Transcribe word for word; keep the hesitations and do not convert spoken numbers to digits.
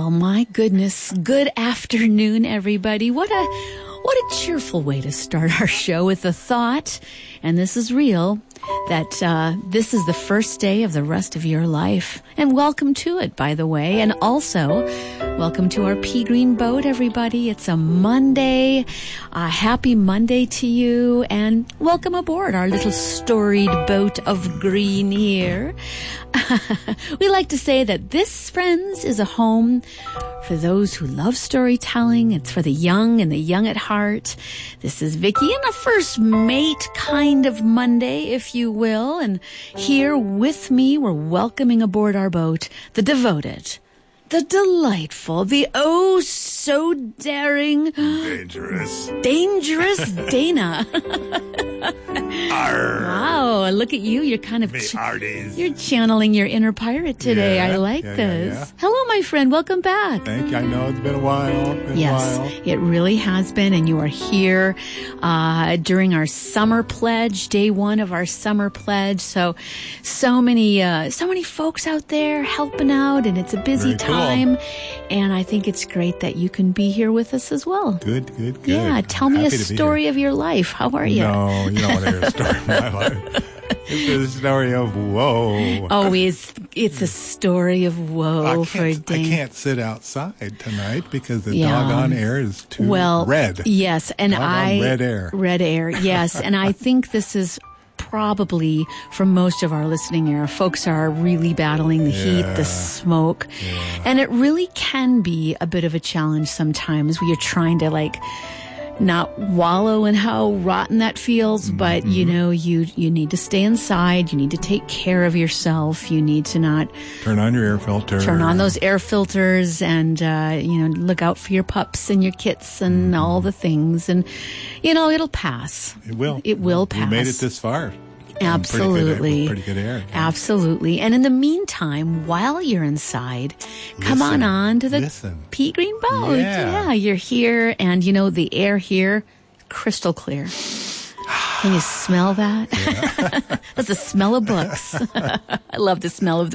Well, my goodness. Good afternoon, everybody. What a what a cheerful way to start our show with the thought, and this is real, that uh, this is the first day of the rest of your life. And welcome to it, by the way. And also, welcome to our pea green boat, everybody. It's a Monday. Uh, happy Monday to you. And welcome aboard our little storied boat of green here. We like to say that this, friends, is a home for those who love storytelling. It's for the young and the young at heart. This is Vicki, and a first mate kind of Monday, if you will. And here with me, we're welcoming aboard our boat the devoted, the delightful, the oh so daring, dangerous, dangerous Dana. Arr. Wow, look at you. You're kind of, Me ch- arties. you're channeling your inner pirate today. Yeah, I like yeah, this. yeah, yeah. Hello, my friend. Welcome back. Thank you. I know it's been a while. Been Yes, a while. it really has been, and you are here uh, during our summer pledge, day one of our summer pledge. So, so many, uh, so many folks out there helping out, and it's a busy Very cool. time. And I think it's great that you can be here with us as well. Good, good, good. Yeah, tell me a Happy to be story here. of your life. How are you? No, you don't want to hear a story of my life. It's a story of woe. Always, it's a story of woe I for can't, I Dane. can't sit outside tonight because the Yeah. doggone air is too Well, red. yes, and Doggone I red air. red air, yes, and I think this is probably for most of our listening era. Folks are really battling the heat, Yeah. the smoke, Yeah. and it really can be a bit of a challenge sometimes where you're trying to like not wallow in how rotten that feels, but you know, you you need to stay inside. You need to take care of yourself. You need to not Turn on your air filter. turn on those air filters and, uh, you know, look out for your pups and your kits and Mm-hmm. all the things. And, you know, it'll pass. It will. It will pass. We made it this far. Absolutely. Pretty good, pretty good air. Absolutely. And in the meantime, while you're inside, come on Listen. on to the Listen. Pea Green Boat. Yeah. You're here. And, you know, the air here, crystal clear. Can you smell that? That's the smell of books. I love the smell of the